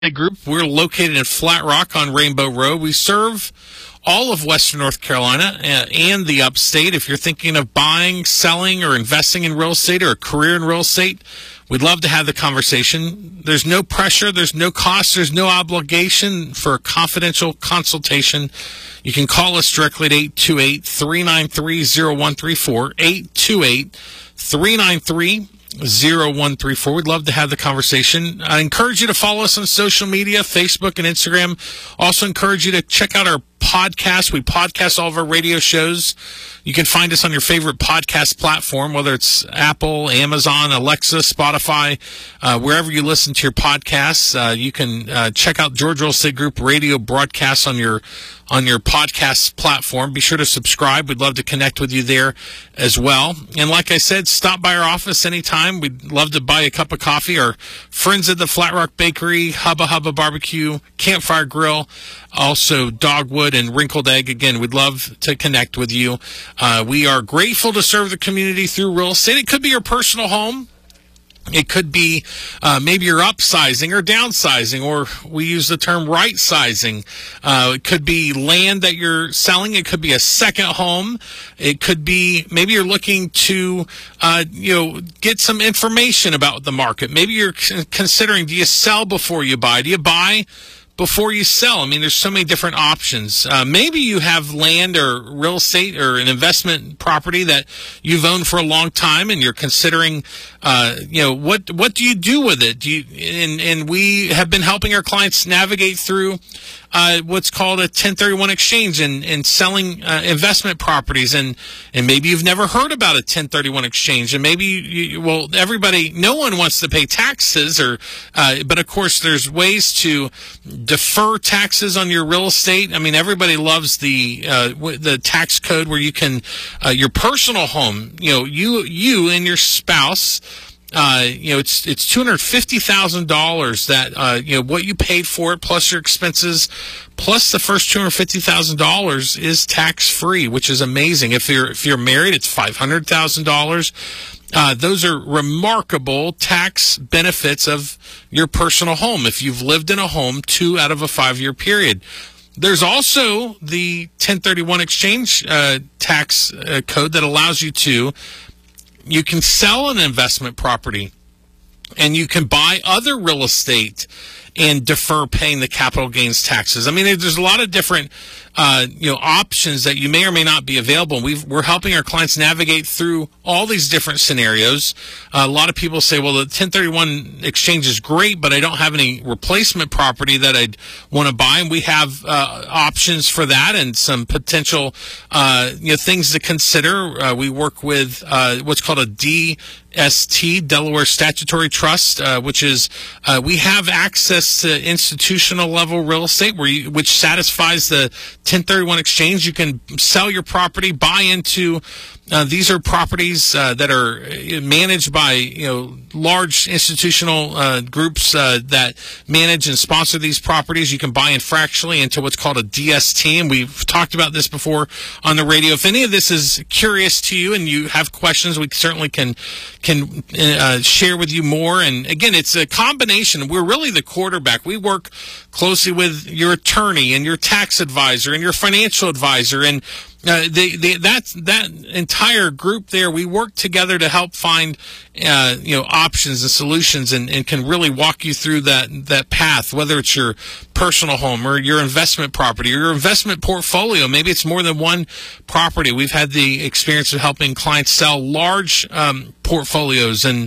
Group. We're located in Flat Rock on Rainbow Road. We serve all of Western North Carolina and the upstate. If you're thinking of buying, selling, or investing in real estate or a career in real estate, we'd love to have the conversation. There's no pressure, there's no cost, there's no obligation for a confidential consultation. You can call us directly at 828-393-0134, 828-393-0134. We'd love to have the conversation. I encourage you to follow us on social media, Facebook and Instagram. Also encourage you to check out our podcast. We podcast all of our radio shows. You can find us on your favorite podcast platform, whether it's Apple, Amazon, Alexa, Spotify, wherever you listen to your podcasts. You can check out George Real Estate Group radio broadcasts on your podcast platform. Be sure to subscribe. We'd love to connect with you there as well. And like I said, stop by our office anytime. We'd love to buy a cup of coffee. Our friends at the Flat Rock Bakery, Hubba Hubba Barbecue, Campfire Grill, also Dogwood and Wrinkled Egg. Again, we'd love to connect with you. We are grateful to serve the community through real estate. It could be your personal home. It could be maybe you're upsizing or downsizing, or we use the term right-sizing. It could be land that you're selling. It could be a second home. It could be maybe you're looking to get some information about the market. Maybe you're considering, do you sell before you buy? Do you buy before you sell? I mean, there's so many different options. Maybe you have land or real estate or an investment property that you've owned for a long time, and you're considering, what do you do with it? And we have been helping our clients navigate through what's called a 1031 exchange and selling investment properties. And maybe you've never heard about a 1031 exchange, and maybe no one wants to pay taxes, but of course there's ways to defer taxes on your real estate. I mean, everybody loves the tax code where you can your personal home, you and your spouse. It's $250,000 that what you paid for it plus your expenses plus the first $250,000 is tax free, which is amazing. If you're married, it's $500,000. Those are remarkable tax benefits of your personal home if you've lived in a home 2 out of a 5-year period. There's also the 1031 exchange tax code that allows you can sell an investment property and you can buy other real estate and defer paying the capital gains taxes. I mean, there's a lot of different options that you may or may not be available. We're helping our clients navigate through all these different scenarios. A lot of people say, well, the 1031 exchange is great, but I don't have any replacement property that I'd want to buy. And we have options for that and some potential things to consider. We work with what's called a DST, Delaware Statutory Trust, which is we have access to institutional level real estate which satisfies the 1031 exchange. You can sell your property, buy into these are properties that are managed by large institutional groups that manage and sponsor these properties. You can buy in fractionally into what's called a DST, and we've talked about this before on the radio. If any of this is curious to you and you have questions, we certainly can share with you more. And again, it's a combination. We're really the quarterback. We work closely with your attorney and your tax advisor and your financial advisor, and that entire group there. We work together to help find options and solutions, and can really walk you through that path, whether it's your personal home or your investment property or your investment portfolio. Maybe it's more than one property. We've had the experience of helping clients sell large portfolios and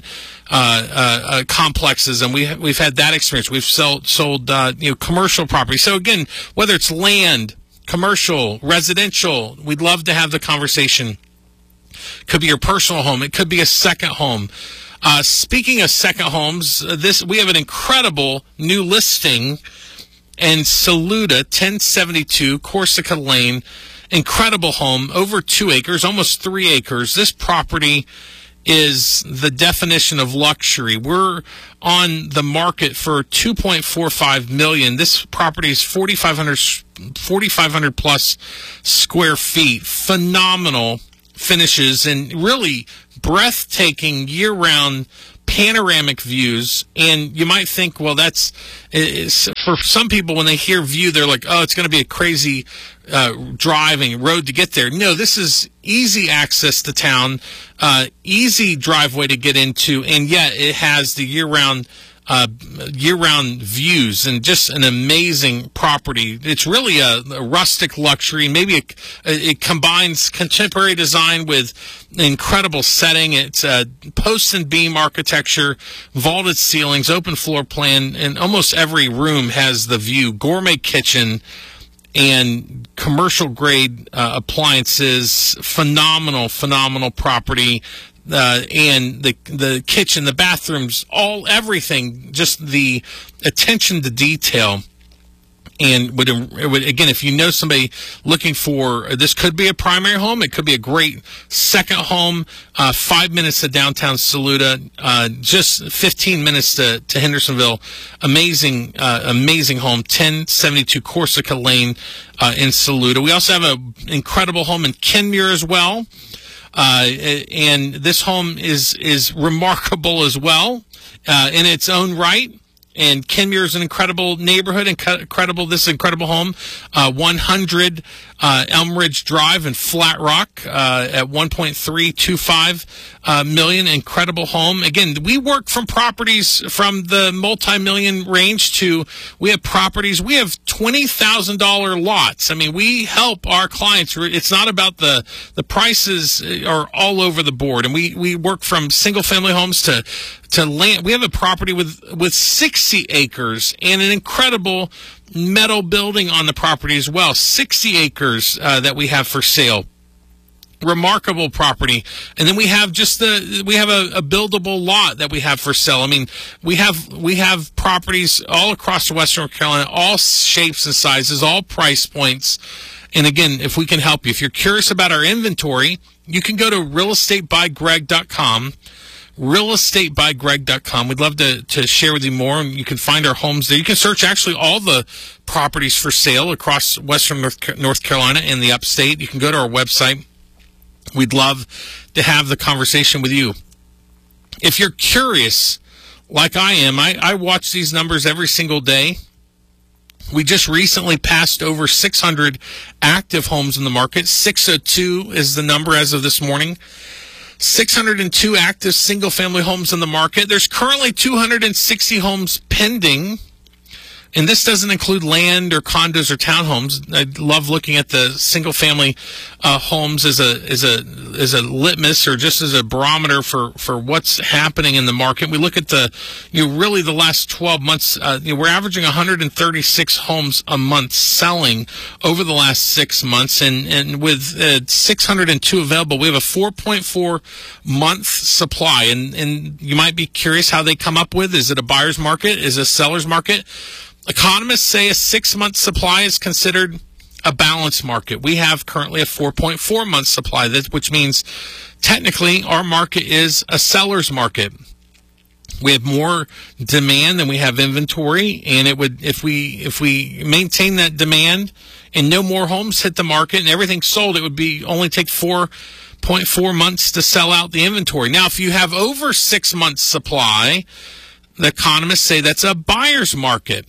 complexes, and we've had that experience. We've sold commercial property. So again, whether it's land, commercial, residential, we'd love to have the conversation. Could be your personal home. It could be a second home. Speaking of second homes, we have an incredible new listing in Saluda, 1072 Corsica Lane. Incredible home, over 2 acres, almost 3 acres. This property is the definition of luxury. We're on the market for $2.45 million. This property is 4,500 plus square feet. Phenomenal finishes and really breathtaking year-round panoramic views, and you might think, well, that's for some people when they hear view, they're like, oh, it's going to be a crazy driving road to get there. No, this is easy access to town, easy driveway to get into, and yet it has the year-round views and just an amazing property. It's really a rustic luxury. Maybe it combines contemporary design with incredible setting. It's post and beam architecture, vaulted ceilings, open floor plan, and almost every room has the view. Gourmet kitchen and commercial grade appliances. Phenomenal property. And the kitchen, the bathrooms, everything, just the attention to detail. And would again, if you know somebody looking for, this could be a primary home, it could be a great second home, 5 minutes to downtown Saluda, just 15 minutes to Hendersonville. Amazing home, 1072 Corsica Lane in Saluda. We also have an incredible home in Kenmure as well. And this home is remarkable as well in its own right. And Kenmure is an incredible neighborhood, this incredible home, 100 Elm Ridge Drive in Flat Rock at $1.325 million. Incredible home. Again, we work from properties from the multi-million range to, we have properties, we have $20,000 lots. I mean, we help our clients. It's not about the prices are all over the board. And we work from single family homes to land. We have a property with 60 acres and an incredible metal building on the property as well. 60 acres that we have for sale. Remarkable property. And then we have a buildable lot that we have for sale. I mean, we have properties all across Western North Carolina, all shapes and sizes, all price points. And again, if we can help you, if you're curious about our inventory, you can go to realestatebygreg.com. realestatebygreg.com. We'd love to share with you more. You can find our homes there. You can search actually all the properties for sale across Western North Carolina and the upstate. You can go to our website. We'd love to have the conversation with you. If you're curious, like I am, I watch these numbers every single day. We just recently passed over 600 active homes in the market. 602 is the number as of this morning. 602 active single-family homes in the market. There's currently 260 homes pending, and this doesn't include land or condos or townhomes. I love looking at the single-family homes as a litmus or just as a barometer for what's happening in the market. We look at really the last 12 months. We're averaging 136 homes a month selling over the last 6 months, and with 602 available, we have a 4.4 month supply. And you might be curious how they come up with. Is it a buyer's market? Is it a seller's market? Economists say a 6-month supply is considered a balanced market. We have currently a 4.4 month supply, which means technically our market is a seller's market. We have more demand than we have inventory, and it would, if we maintain that demand and no more homes hit the market and everything's sold, it would only take 4.4 months to sell out the inventory. Now, if you have over 6 months supply, the economists say that's a buyer's market.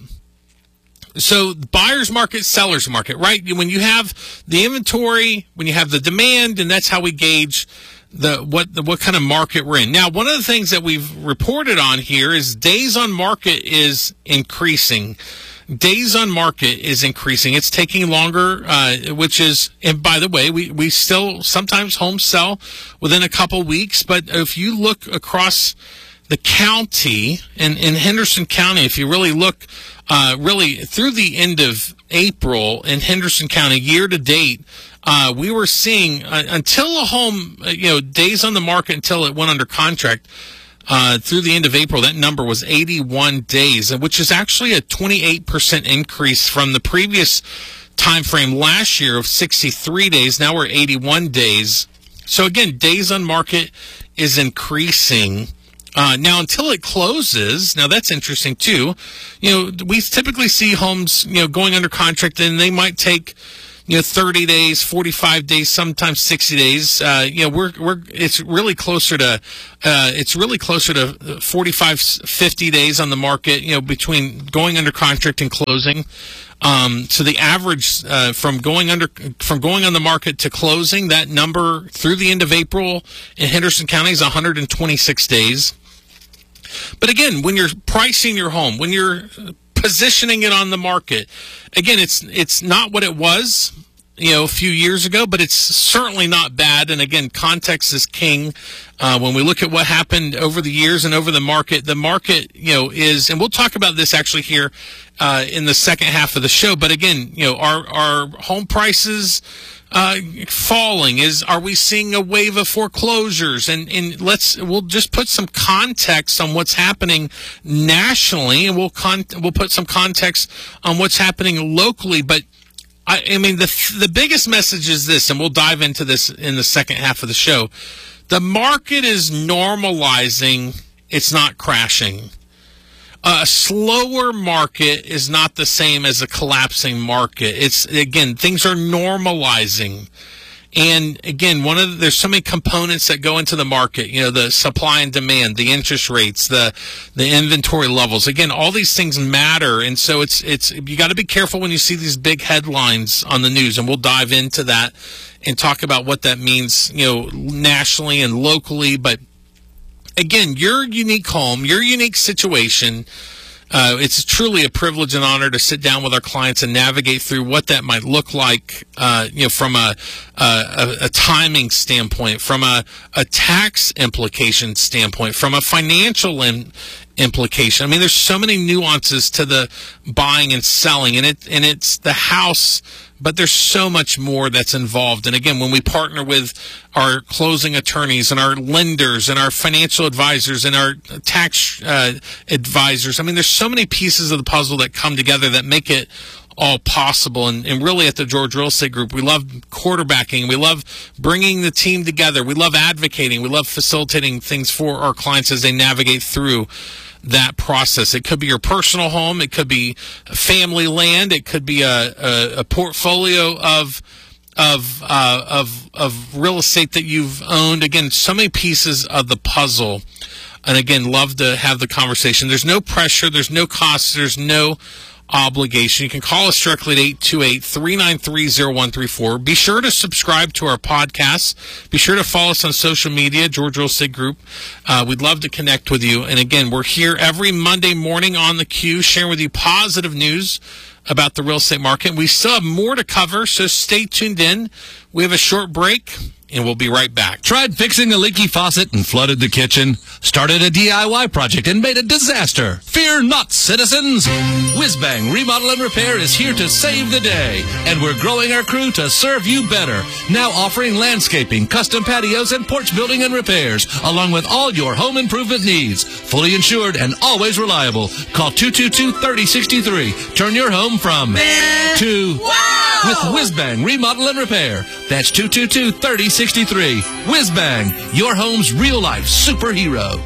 So buyer's market, seller's market, right? When you have the inventory, when you have the demand, and that's how we gauge what kind of market we're in. Now, one of the things that we've reported on here is days on market is increasing. Days on market is increasing. It's taking longer, which is, and by the way, we still, sometimes homes sell within a couple weeks, but if you look across the county, in Henderson County, if you really look really through the end of April in Henderson County, year to date, we were seeing until a home, days on the market until it went under contract, through the end of April, that number was 81 days, which is actually a 28% increase from the previous time frame last year of 63 days. Now we're 81 days. So again, days on market is increasing. Now, until it closes, now that's interesting too. We typically see homes, going under contract, and they might take 30 days, 45 days, sometimes 60 days. It's really closer to 45, 50 days on the market, between going under contract and closing. So the average from going on the market to closing, that number through the end of April in Henderson County is 126 days. But again, when you're pricing your home, when you're positioning it on the market, again, it's not what it was, a few years ago, but it's certainly not bad. And again, context is king. When we look at what happened over the years and over the market is, and we'll talk about this actually here in the second half of the show. But again, our home prices falling. Are we seeing a wave of foreclosures? And we'll just put some context on what's happening nationally, and we'll put some context on what's happening locally. But I mean, the biggest message is this, and we'll dive into this in the second half of the show. The market is normalizing. It's not crashing. A slower market is not the same as a collapsing market. Things are normalizing. And again, there's so many components that go into the market, the supply and demand, the interest rates, the inventory levels. Again, all these things matter. And so you got to be careful when you see these big headlines on the news, and we'll dive into that and talk about what that means, nationally and locally. But again, your unique home, your unique situation, it's truly a privilege and honor to sit down with our clients and navigate through what that might look like, from a timing standpoint, from a tax implication standpoint, from a financial implication. I mean, there's so many nuances to the buying and selling, and it's the house, but there's so much more that's involved. And again, when we partner with our closing attorneys and our lenders and our financial advisors and our tax advisors, I mean, there's so many pieces of the puzzle that come together that make it all possible. And really at the George Real Estate Group, we love quarterbacking. We love bringing the team together. We love advocating. We love facilitating things for our clients as they navigate through that process. It could be your personal home. It could be family land. It could be a portfolio of real estate that you've owned. Again, so many pieces of the puzzle. And again, love to have the conversation. There's no pressure. There's no cost. There's no obligation. You can call us directly at 828-393-0134. Be sure to subscribe to our podcast. Be sure to follow us on social media, George Real Estate Group. We'd love to connect with you. And again, we're here every Monday morning on the Q, sharing with you positive news about the real estate market. We still have more to cover, so stay tuned in. We have a short break, and we'll be right back. Tried fixing a leaky faucet and flooded the kitchen? Started a DIY project and made a disaster? Fear not, citizens! Whizbang Remodel and Repair is here to save the day, and we're growing our crew to serve you better. Now offering landscaping, custom patios, and porch building and repairs, along with all your home improvement needs. Fully insured and always reliable. Call 222-3063. Turn your home from to wow with Whizbang Remodel and Repair. That's 222-3063. Whizbang, your home's real-life superhero.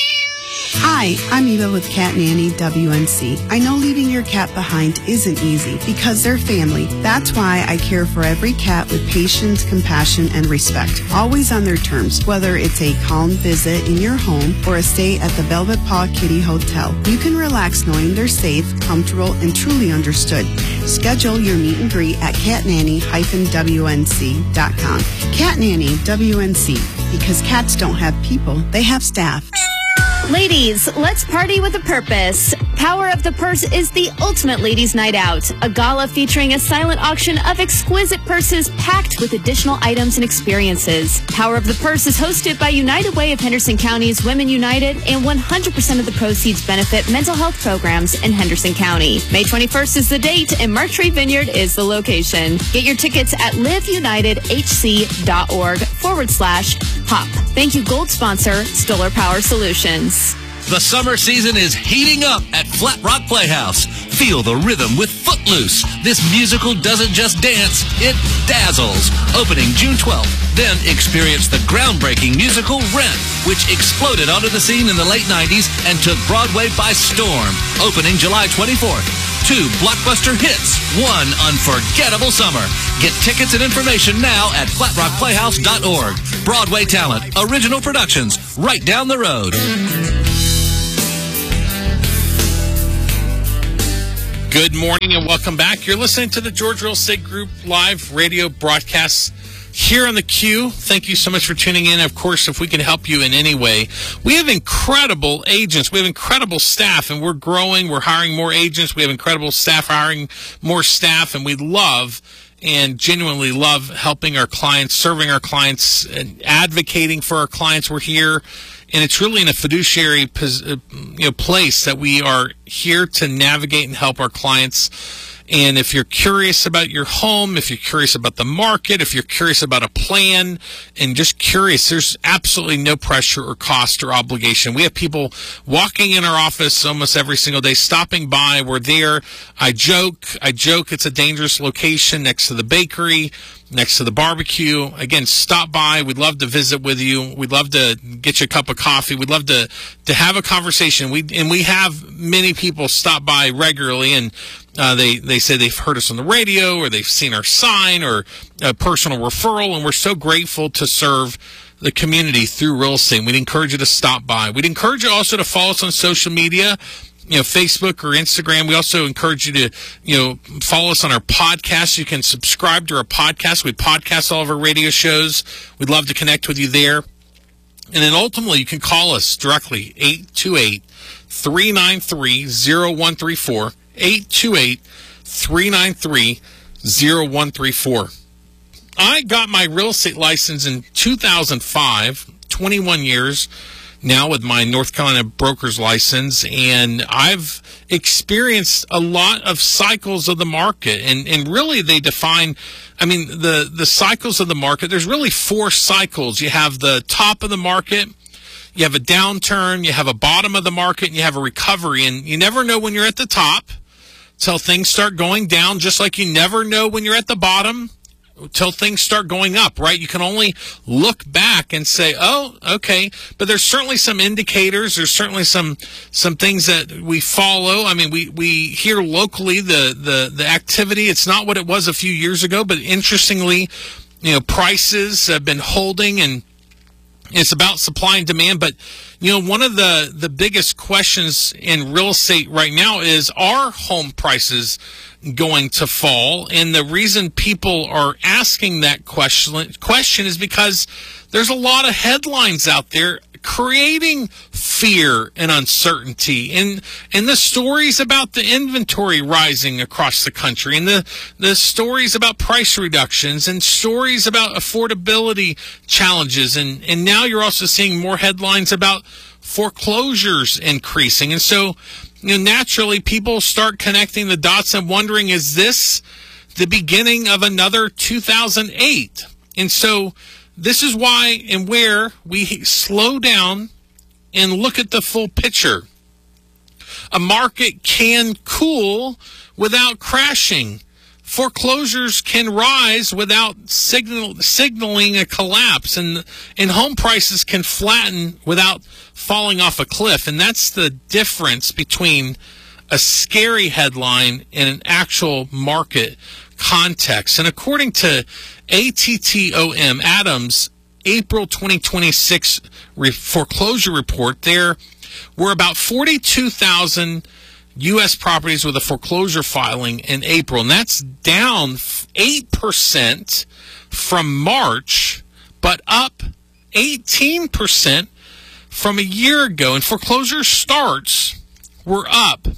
Hi, I'm Eva with Cat Nanny WNC. I know leaving your cat behind isn't easy because they're family. That's why I care for every cat with patience, compassion, and respect. Always on their terms, whether it's a calm visit in your home or a stay at the Velvet Paw Kitty Hotel. You can relax knowing they're safe, comfortable, and truly understood. Schedule your meet and greet at catnanny-WNC.com. Cat Nanny WNC, because cats don't have people, they have staff. Ladies, let's party with a purpose. Power of the Purse is the ultimate ladies' night out. A gala featuring a silent auction of exquisite purses packed with additional items and experiences. Power of the Purse is hosted by United Way of Henderson County's Women United, and 100% of the proceeds benefit mental health programs in Henderson County. May 21st is the date, and Martree Vineyard is the location. Get your tickets at liveunitedhc.org/hop. Thank you, gold sponsor, Stoller Power Solutions. The summer season is heating up at Flat Rock Playhouse. Feel the rhythm with Footloose. This musical doesn't just dance, it dazzles. Opening June 12th. Then experience the groundbreaking musical Rent, which exploded onto the scene in the late 90s and took Broadway by storm. Opening July 24th. 2 blockbuster hits, 1 unforgettable summer. Get tickets and information now at flatrockplayhouse.org. Broadway talent, original productions, right down the road. Good morning and welcome back. You're listening to the George Real Estate Group live radio broadcast here on the Q. Thank you so much for tuning in. Of course, if we can help you in any way, we have incredible agents. We have incredible staff, and we're growing. We're hiring more agents. We have incredible staff hiring more staff, and we love and genuinely love helping our clients, serving our clients, and advocating for our clients. We're here, and it's really in a fiduciary place that we are here to navigate and help our clients. And if you're curious about your home, if you're curious about the market, if you're curious about a plan and just curious, there's absolutely no pressure or cost or obligation. We have people walking in our office almost every single day, stopping by. We're there. I joke it's a dangerous location next to the bakery, next to the barbecue. Again, stop by. We'd love to visit with you. We'd love to get you a cup of coffee. We'd love to have a conversation. We have many people stop by regularly, and they say they've heard us on the radio, or they've seen our sign, or a personal referral, and we're so grateful to serve the community through real estate. We'd encourage you to stop by. We'd encourage you also to follow us on social media, Facebook or Instagram. We also encourage you to, follow us on our podcast. You can subscribe to our podcast. We podcast all of our radio shows. We'd love to connect with you there. And then ultimately, you can call us directly, 828-393-0134, 828-393-0134. I got my real estate license in 2005, 21 years now with my North Carolina broker's license, and I've experienced a lot of cycles of the market, and really they define, the cycles of the market. There's really 4 cycles. You have the top of the market, you have a downturn, you have a bottom of the market, and you have a recovery, and you never know when you're at the top till things start going down, just like you never know when you're at the bottom till things start going up, right? You can only look back and say, oh, okay. But there's certainly some indicators. There's certainly some things that we follow. We hear locally the activity. It's not what it was a few years ago, but interestingly, prices have been holding, and it's about supply and demand. But, one of the biggest questions in real estate right now is, are home prices going to fall? And the reason people are asking that question is because there's a lot of headlines out there creating fear and uncertainty, and the stories about the inventory rising across the country, and the stories about price reductions, and stories about affordability challenges, and now you're also seeing more headlines about foreclosures increasing. And so naturally people start connecting the dots and wondering, is this the beginning of another 2008? And so this is why and where we slow down and look at the full picture. A market can cool without crashing. Foreclosures can rise without signaling a collapse, and home prices can flatten without falling off a cliff. And that's the difference between a scary headline and an actual market context. And according to ATTOM, Adams, April 2026 foreclosure report, there were about 42,000 U.S. properties with a foreclosure filing in April, and that's down 8% from March, but up 18% from a year ago. And foreclosure starts were up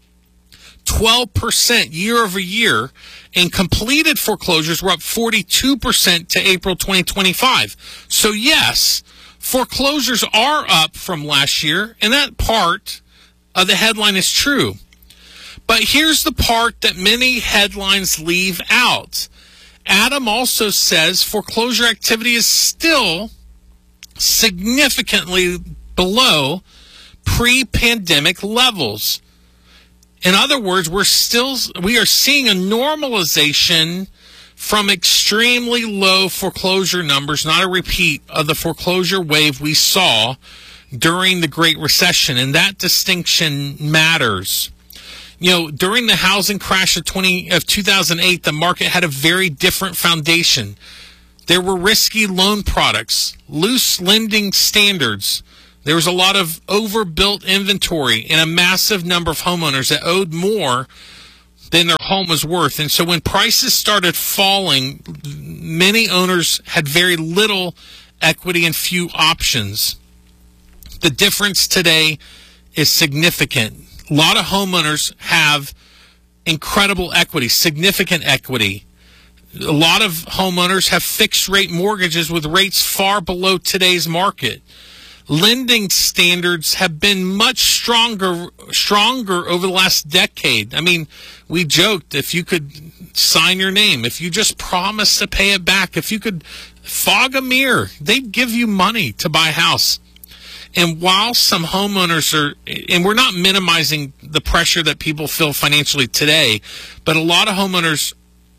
12% year over year, and completed foreclosures were up 42% to April 2025. So yes, foreclosures are up from last year, and that part of the headline is true. But here's the part that many headlines leave out. Adam also says foreclosure activity is still significantly below pre-pandemic levels. In other words, we are seeing a normalization from extremely low foreclosure numbers, not a repeat of the foreclosure wave we saw during the Great Recession, and that distinction matters. During the housing crash of 2008, the market had a very different foundation. There were risky loan products, loose lending standards. There was a lot of overbuilt inventory and a massive number of homeowners that owed more than their home was worth. And so when prices started falling, many owners had very little equity and few options. The difference today is significant. A lot of homeowners have incredible equity, significant equity. A lot of homeowners have fixed rate mortgages with rates far below today's market. Lending standards have been much stronger over the last decade. I mean, we joked, if you could sign your name, if you just promised to pay it back, if you could fog a mirror, they'd give you money to buy a house. And while some homeowners are, and we're not minimizing the pressure that people feel financially today, but a lot of homeowners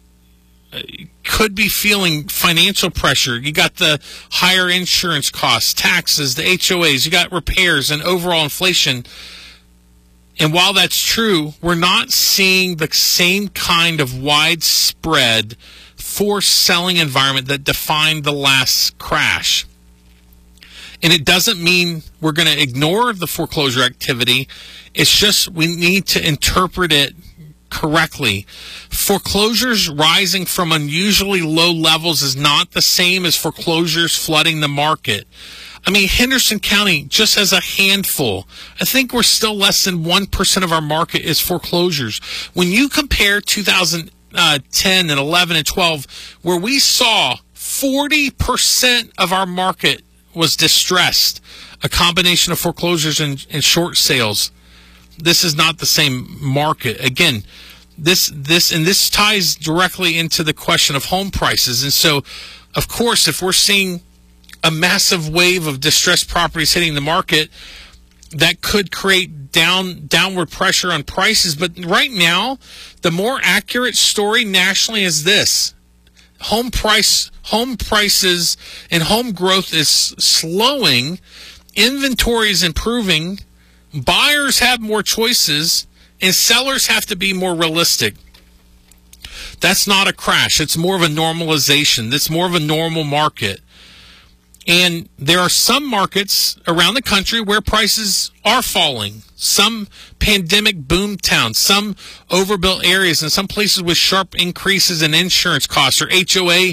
could be feeling financial pressure. You got the higher insurance costs, taxes, the HOAs, you got repairs and overall inflation. And while that's true, we're not seeing the same kind of widespread forced selling environment that defined the last crash. And it doesn't mean we're going to ignore the foreclosure activity. It's just we need to interpret it correctly. Foreclosures rising from unusually low levels is not the same as foreclosures flooding the market. I mean, Henderson County just has a handful. I think we're still less than 1% of our market is foreclosures. When you compare 2010 and 11 and 12, where we saw 40% of our market was distressed, a combination of foreclosures and short sales, this is not the same market. Again, this ties directly into the question of home prices. And so, of course, if we're seeing a massive wave of distressed properties hitting the market, that could create downward pressure on prices. But right now, the more accurate story nationally is this: home prices and home growth is slowing, inventory is improving, buyers have more choices, and sellers have to be more realistic. That's not a crash. It's more of a normalization. It's more of a normal market. And there are some markets around the country where prices are falling. Some pandemic boom towns, some overbuilt areas, and some places with sharp increases in insurance costs or HOA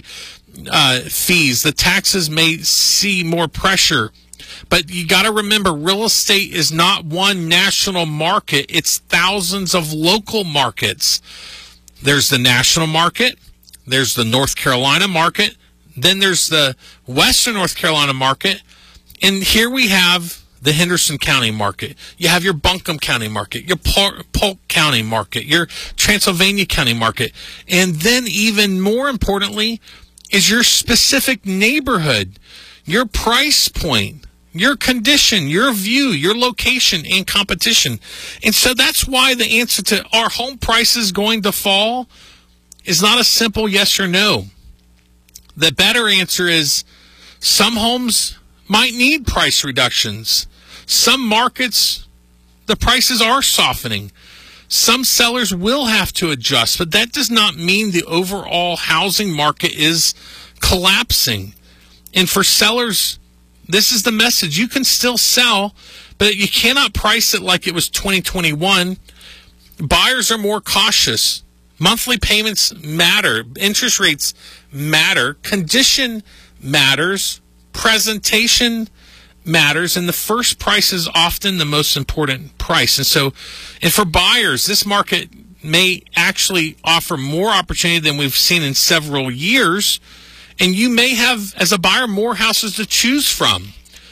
fees. The taxes may see more pressure. But you got to remember, real estate is not one national market. It's thousands of local markets. There's the national market. There's the North Carolina market. Then there's the Western North Carolina market. And here we have the Henderson County market. You have your Buncombe County market, your Polk County market, your Transylvania County market. And then even more importantly is your specific neighborhood, your price point, your condition, your view, your location, and competition. And so that's why the answer to are home prices going to fall is not a simple yes or no. The better answer is some homes might need price reductions. Some markets, the prices are softening. Some sellers will have to adjust, but that does not mean the overall housing market is collapsing. And for sellers, this is the message. You can still sell, but you cannot price it like it was 2021. Buyers are more cautious. Monthly payments matter. Interest rates matter. Condition matters. Presentation matters. And the first price is often the most important price. And for buyers, this market may actually offer more opportunity than we've seen in several years. And you may have, as a buyer, more houses to choose from.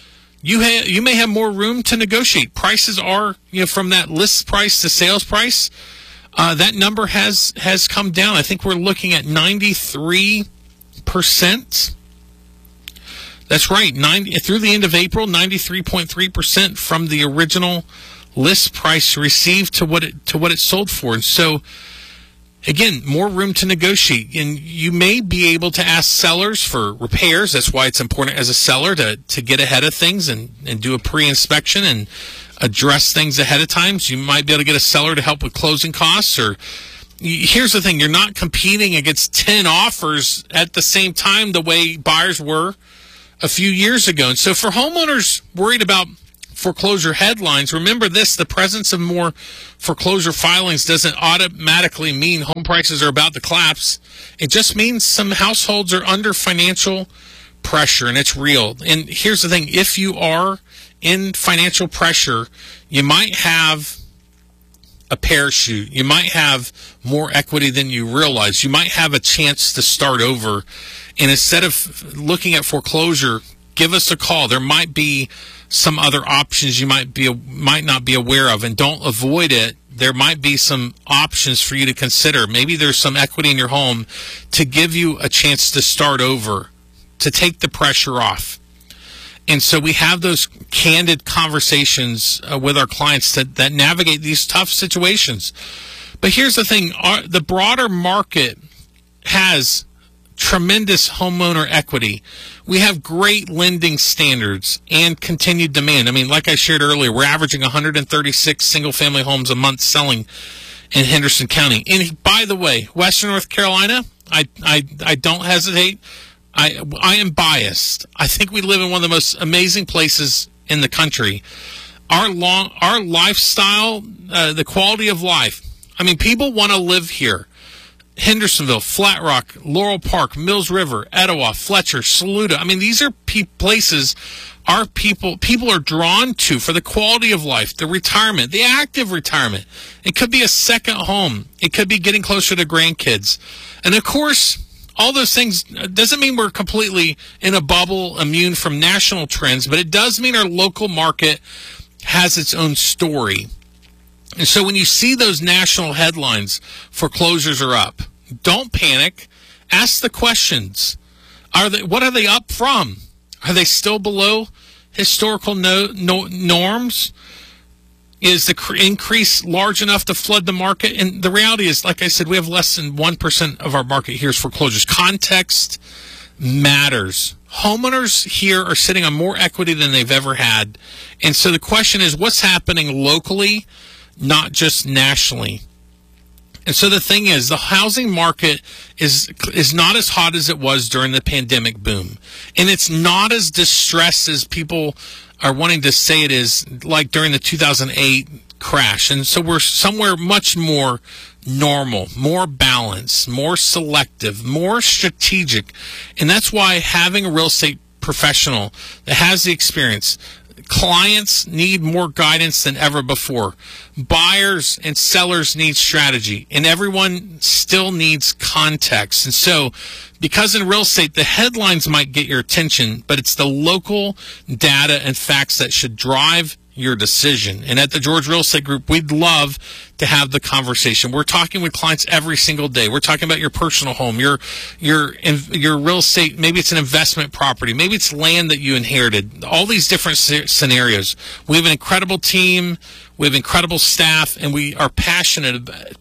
You may have more room to negotiate. Prices are, from that list price to sales price, that number has come down. I think we're looking at 93%. That's right. Through the end of April, 93.3% from the original list price received to what it sold for. And so again, more room to negotiate. And you may be able to ask sellers for repairs. That's why it's important as a seller to get ahead of things and do a pre-inspection and address things ahead of time. So you might be able to get a seller to help with closing costs. Or here's the thing, you're not competing against 10 offers at the same time the way buyers were a few years ago. And so for homeowners worried about foreclosure headlines, remember this: the presence of more foreclosure filings doesn't automatically mean home prices are about to collapse. It just means some households are under financial pressure, and it's real. And here's the thing: if you are in financial pressure, you might have a parachute. You might have more equity than you realize. You might have a chance to start over. And instead of looking at foreclosure, give us a call. There might be some other options you might not be aware of, and don't avoid it. There might be some options for you to consider. Maybe there's some equity in your home to give you a chance to start over, to take the pressure off. And so we have those candid conversations with our clients that navigate these tough situations. But here's the thing: the broader market has tremendous homeowner equity. We have great lending standards and continued demand. I mean, like I shared earlier, we're averaging 136 single-family homes a month selling in Henderson County. And by the way, Western North Carolina, I don't hesitate. I am biased. I think we live in one of the most amazing places in the country. Our lifestyle, the quality of life. I mean, people want to live here. Hendersonville, Flat Rock, Laurel Park, Mills River, Etowah, Fletcher, Saluda. I mean, these are places our people are drawn to for the quality of life, the retirement, the active retirement. It could be a second home. It could be getting closer to grandkids. And of course, all those things doesn't mean we're completely in a bubble, immune from national trends, but it does mean our local market has its own story. And so when you see those national headlines, foreclosures are up, don't panic. Ask the questions. What are they up from? Are they still below historical norms? Is the increase large enough to flood the market? And the reality is, like I said, we have less than 1% of our market here is foreclosures. Context matters. Homeowners here are sitting on more equity than they've ever had. And so the question is, what's happening locally, not just nationally? And so the thing is, the housing market is not as hot as it was during the pandemic boom. And it's not as distressed as people are wanting to say it is, like during the 2008 crash. And so we're somewhere much more normal, more balanced, more selective, more strategic. And that's why having a real estate professional that has the experience, clients need more guidance than ever before. Buyers and sellers need strategy, and everyone still needs context. And so, because in real estate, the headlines might get your attention, but it's the local data and facts that should drive your decision. And at the George Real Estate Group, we'd love to have the conversation. We're talking with clients every single day. We're talking about your personal home, your real estate. Maybe it's an investment property. Maybe it's land that you inherited. All these different scenarios. We have an incredible team. We have incredible staff, and we are passionate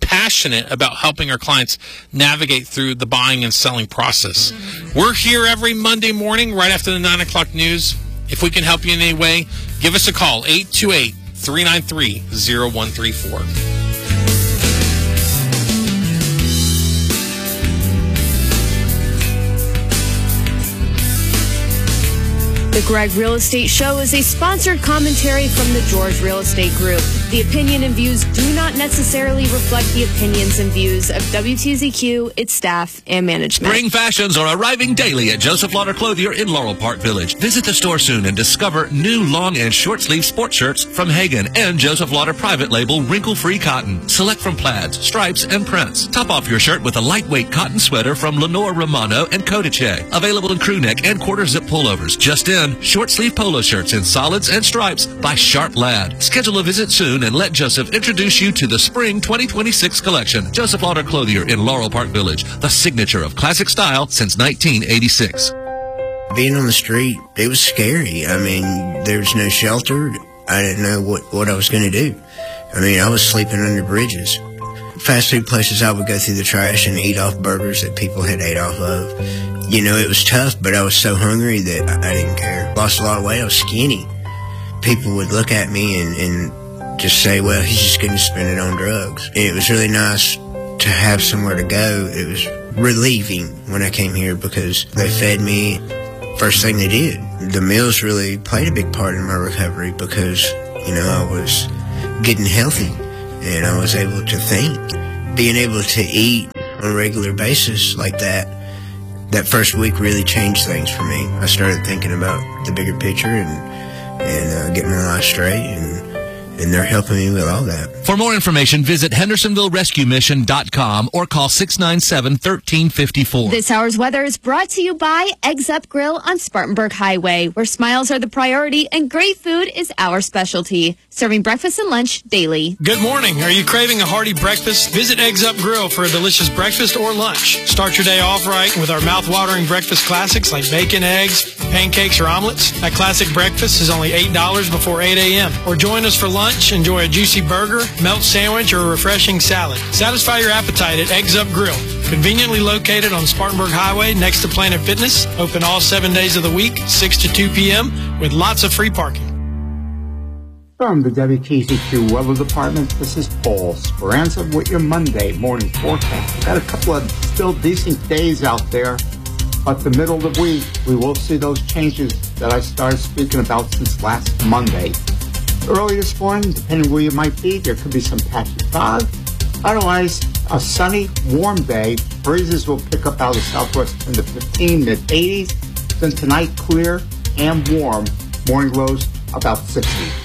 about helping our clients navigate through the buying and selling process. We're here every Monday morning right after the 9 o'clock news. If we can help you in any way, give us a call, 828-393-0134. The Greg Real Estate Show is a sponsored commentary from the George Real Estate Group. The opinion and views do not necessarily reflect the opinions and views of WTZQ, its staff, and management. Spring fashions are arriving daily at Joseph Lauder Clothier in Laurel Park Village. Visit the store soon and discover new long and short sleeve sport shirts from Hagen and Joseph Lauder private label wrinkle-free cotton. Select from plaids, stripes, and prints. Top off your shirt with a lightweight cotton sweater from Lenore Romano and Codice. Available in crew neck and quarter zip pullovers. Just in, short sleeve polo shirts in solids and stripes by Sharp Lad. Schedule a visit soon and let Joseph introduce you to the Spring 2026 collection. Joseph Lauder Clothier in Laurel Park Village, the signature of classic style since 1986. Being on the street, it was scary. I mean, there's no shelter. I didn't know what I was going to do. I mean, I was sleeping under bridges. fast food places, I would go through the trash and eat off burgers that people had ate off of. You know, it was tough, but I was so hungry that I didn't care. Lost a lot of weight. I was skinny. People would look at me and just say, well, he's just going to spend it on drugs. And it was really nice to have somewhere to go. It was relieving when I came here because they fed me first thing they did. The meals really played a big part in my recovery because, you know, I was getting healthy and I was able to think. Being able to eat on a regular basis like that first week really changed things for me. I started thinking about the bigger picture and getting my life straight, and they're helping me with all that. For more information, visit HendersonvilleRescueMission.com or call 697-1354. This hour's weather is brought to you by Eggs Up Grill on Spartanburg Highway, where smiles are the priority and great food is our specialty. Serving breakfast and lunch daily. Good morning. Are you craving a hearty breakfast? Visit Eggs Up Grill for a delicious breakfast or lunch. Start your day off right with our mouth-watering breakfast classics like bacon, eggs, pancakes, or omelets. That classic breakfast is only $8 before 8 a.m. Or join us for lunch. Enjoy a juicy burger, melt sandwich, or a refreshing salad. Satisfy your appetite at Eggs Up Grill. Conveniently located on Spartanburg Highway next to Planet Fitness. Open all 7 days of the week, 6 to 2 p.m. with lots of free parking. From the WKZQ Weather Department, this is Paul Speranza with your Monday morning forecast. We've got a couple of still decent days out there, but the middle of the week, we will see those changes that I started speaking about since last Monday. Early this morning, depending where you might be, there could be some patchy fog. Otherwise, a sunny, warm day. Breezes will pick up out of the southwest in the 15 mid-80s. Then tonight, clear and warm. Morning lows about 60.